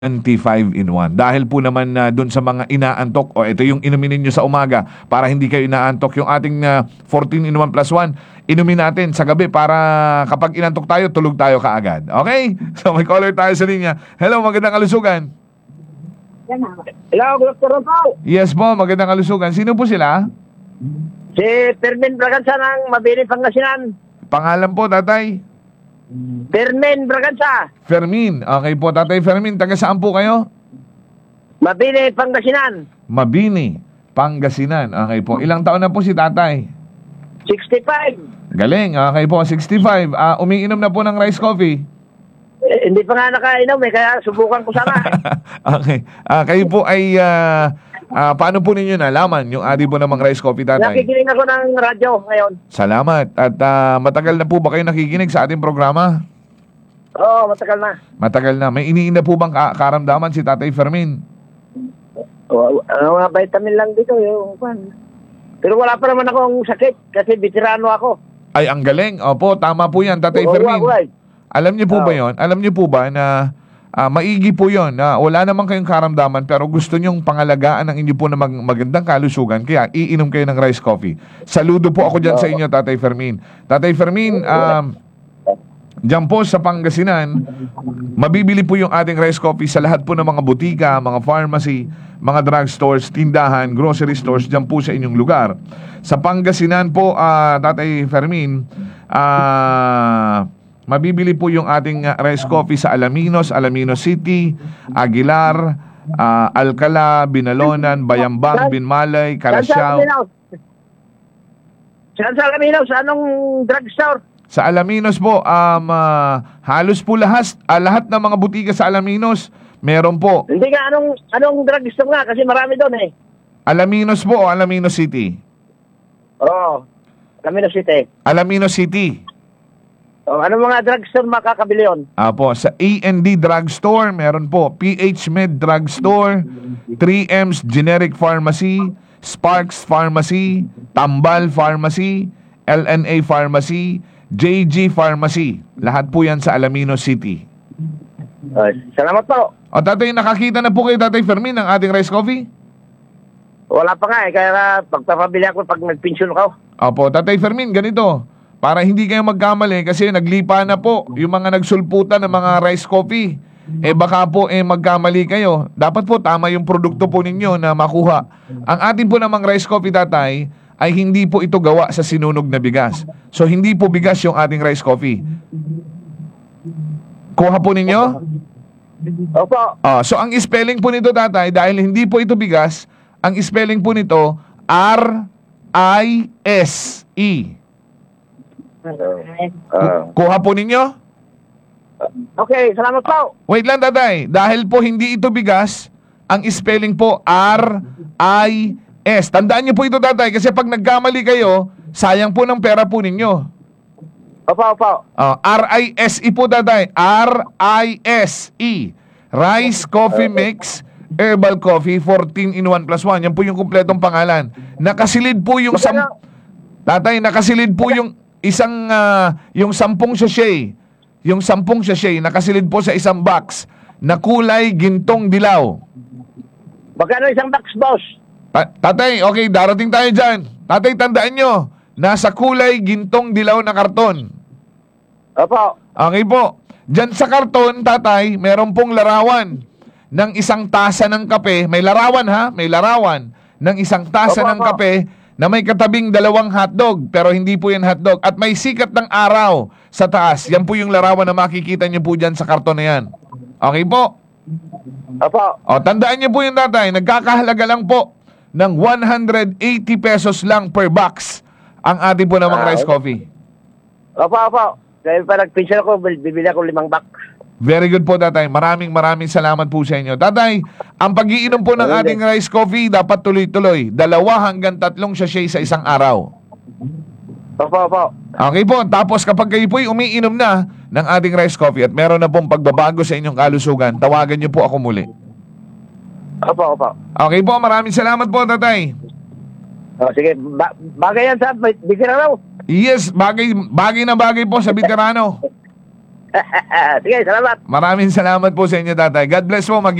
25 in 1. Dahil po naman dun sa mga inaantok, o ito yung inumin ninyo sa umaga para hindi kayo inaantok, yung ating 14 in 1 plus 1, inumin natin sa gabi para kapag inantok tayo, tulog tayo kaagad. Okay? So may caller tayo sa linya. Hello, magandang kalusugan. Hello, good afternoon po. Yes po, magandang kalusugan. Sino po sila? Si Fermin Braganza ng Mabini, Pangasinan. Pangalan po, tatay? Fermin Braganza, Fermin. Okay po, tatay Fermin. Taga saan po kayo? Mabini, Pangasinan. Mabini, Pangasinan. Okay po. Ilang taon na po si tatay? 65. Galing. Okay po, 65. Umiinom na po ng rice coffee. Hindi pa nga nakainom kaya subukan ko sana. Okay. Kayo po ay paano po ninyo nalaman yung adi po namang rice coffee, tatay? Nakikinig ako ng radyo ngayon. Salamat. At matagal na po ba kayo nakikinig sa ating programa? Oo, matagal na. Matagal na. May iniinda po bang karamdaman si tatay Fermin? Mga vitamin lang dito. Pero wala pa naman akong sakit kasi veterano ako. Ay, ang galing. Opo, tama po yan, tatay Fermin. Alam niyo po ba yon? Alam niyo po ba na maigi po yon na wala naman kayong karamdaman pero gusto niyong pangalagaan ang inyo po na magandang kalusugan kaya iinom kayo ng rice coffee. Saludo po ako dyan sa inyo, tatay Fermin. Tatay Fermin, dyan po sa Pangasinan, mabibili po yung ating rice coffee sa lahat po ng mga butika, mga pharmacy, mga drugstores, tindahan, grocery stores, dyan po sa inyong lugar. Sa Pangasinan po, tatay Fermin, mabibili po yung ating rice coffee sa Alaminos, Alaminos City, Aguilar, Alcala, Binalonan, Bayambang, Binmalay, Calasiao. Saan sa Alaminos? Anong drugstore? Sa Alaminos po, halos po lahat ng mga butika sa Alaminos, meron po. Hindi nga, anong drugstore nga? Kasi marami doon Alaminos po o Alaminos City? Oo, Alaminos City. Alaminos City. Ano mga drugstore makakabili yun? Apo, sa A&D Drugstore, meron po. PH Med Drugstore, 3M's Generic Pharmacy, Sparks Pharmacy, Tambal Pharmacy, LNA Pharmacy, JG Pharmacy. Lahat po yan sa Alaminos City. Salamat po. O tatay, nakakita na po kayo, tatay Fermin, ng ating rice coffee? Wala pa nga kaya pagpapabili ako pag nag-pension ako. Opo, tatay Fermin, ganito. Para hindi kayo magkamali kasi naglipa na po yung mga nagsulputan ng mga rice coffee. Baka po magkamali kayo. Dapat po tama yung produkto po ninyo na makuha. Ang atin po namang rice coffee, tatay, ay hindi po ito gawa sa sinunog na bigas. So hindi po bigas yung ating rice coffee. Kuha po ninyo? Opo. So ang spelling po nito, tatay, dahil hindi po ito bigas, ang spelling po nito R-I-S-E. Kuha po ninyo? Okay, salamat po. Wait lang, tatay. Dahil po hindi ito bigas, ang spelling po R-I-S. Tandaan niyo po ito, tatay, kasi pag nagkamali kayo, sayang po ng pera po ninyo. Opo. R-I-S-E po, tatay. R-I-S-E. Rice Coffee Mix Herbal Coffee 14 in 1 plus 1. Yan po yung kumpletong pangalan. Nakasilid po yung tatay, nakasilid po yung yung 10 sachet. Yung 10 sachet nakasilid po sa isang box na kulay gintong dilaw. Magkano isang box, boss? Tatay, okay, darating tayo dyan. Tatay, tandaan nyo, nasa kulay gintong dilaw na karton. Opo. Okay po. Dyan sa karton, tatay, meron pong larawan ng isang tasa ng kape. May larawan, ha? May larawan ng isang tasa ng kape na may katabing 2 hotdog, pero hindi po yan hotdog. At may sikat ng araw sa taas. Yan po yung larawan na makikita nyo po dyan sa karton na yan. Okay po? Opo. Tandaan nyo po yung, tatay, nagkakahalaga lang po ng 180 pesos lang per box ang ating po namang rice coffee. Opo. Dahil pa nag-pension ako, bibili ako 5 box. Very good po, tatay. Maraming salamat po sa inyo. Tatay, ang pag-iinom po ng ating rice coffee dapat tuloy-tuloy. 2 hanggang 3 sachet sa isang araw. Opo. Okay po. Tapos kapag kayo po'y umiinom na ng ating rice coffee at meron na pong pagbabago sa inyong kalusugan, tawagan niyo po ako muli. Opo. Okay po. Maraming salamat po, tatay. Sige. Bagay yan sa veterano. Yes, bagay na bagay po sa veterano. Sige, salamat. Maraming salamat po sa inyo, tatay. God bless po.